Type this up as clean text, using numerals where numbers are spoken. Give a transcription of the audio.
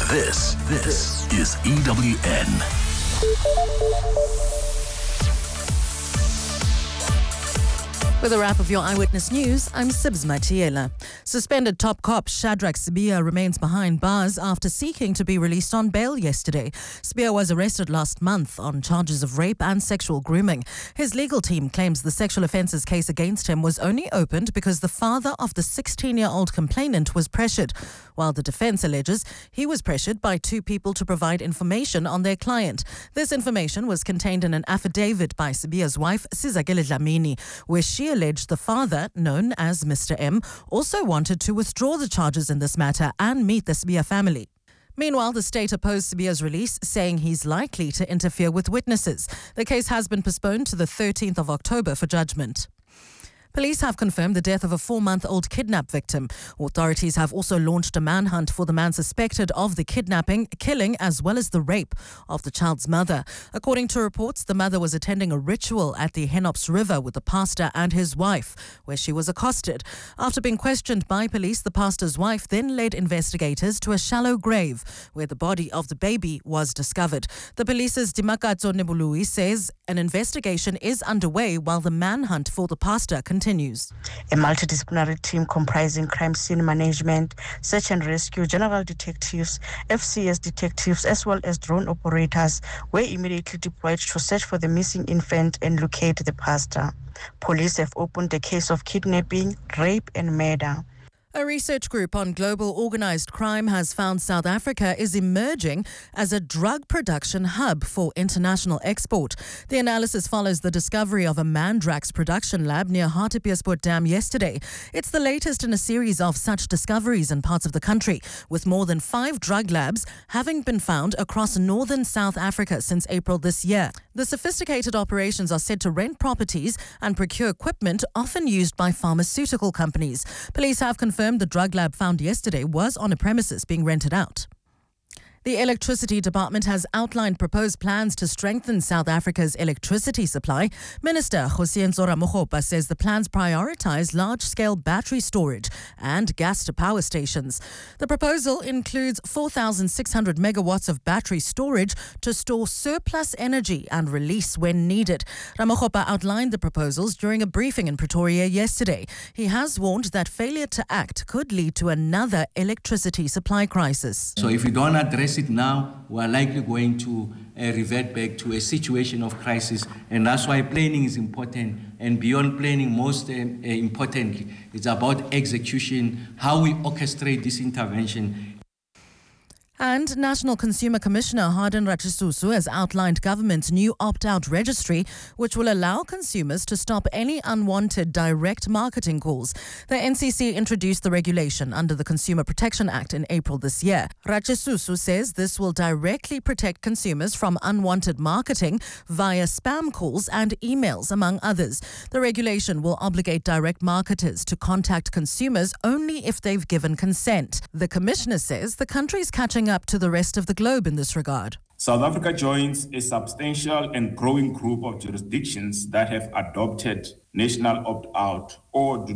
This is EWN. With a wrap of your Eyewitness News, I'm Sibs Matiela. Suspended top cop Shadrack Sibiya remains behind bars after seeking to be released on bail yesterday. Sibiya was arrested last month on charges of rape and sexual grooming. His legal team claims the sexual offences case against him was only opened because the father of the 16-year-old complainant was pressured, while the defence alleges he was pressured by two people to provide information on their client. This information was contained in an affidavit by Sibiya's wife, Sizakele Dlamini, where she alleged the father, known as Mr. M, also wanted to withdraw the charges in this matter and meet the Sibiya family. Meanwhile, the state opposed Sibiya's release, saying he's likely to interfere with witnesses. The case has been postponed to the 13th of October for judgment. Police have confirmed the death of a 4-month-old kidnap victim. Authorities have also launched a manhunt for the man suspected of the kidnapping, killing, as well as the rape of the child's mother. According to reports, the mother was attending a ritual at the Henops River with the pastor and his wife, where she was accosted. After being questioned by police, the pastor's wife then led investigators to a shallow grave where the body of the baby was discovered. The police's Dimakatso Nebului says an investigation is underway while the manhunt for the pastor continues. A multidisciplinary team comprising crime scene management, search and rescue, general detectives, FCS detectives, as well as drone operators were immediately deployed to search for the missing infant and locate the pastor. Police have opened a case of kidnapping, rape, and murder. A research group on global organised crime has found South Africa is emerging as a drug production hub for international export. The analysis follows the discovery of a Mandrax production lab near Hartbeespoort Dam yesterday. It's the latest in a series of such discoveries in parts of the country, with more than 5 drug labs having been found across northern South Africa since April this year. The sophisticated operations are said to rent properties and procure equipment often used by pharmaceutical companies. Police have confirmed the drug lab found yesterday was on a premises being rented out. The Electricity Department has outlined proposed plans to strengthen South Africa's electricity supply. Minister Kgosientsho Ramokgopa says the plans prioritize large-scale battery storage and gas-to-power stations. The proposal includes 4,600 megawatts of battery storage to store surplus energy and release when needed. Ramokgopa outlined the proposals during a briefing in Pretoria yesterday. He has warned that failure to act could lead to another electricity supply crisis. So if we don't address it now, we are likely going to revert back to a situation of crisis, and that's why planning is important. And beyond planning, most importantly, it's about execution, how we orchestrate this intervention. And National Consumer Commissioner Harden Ratchisusu has outlined government's new opt-out registry, which will allow consumers to stop any unwanted direct marketing calls. The NCC introduced the regulation under the Consumer Protection Act in April this year. Ratchisusu says this will directly protect consumers from unwanted marketing via spam calls and emails, among others. The regulation will obligate direct marketers to contact consumers only if they've given consent. The Commissioner says the country is catching up to the rest of the globe in this regard. South Africa joins a substantial and growing group of jurisdictions that have adopted national opt-out or do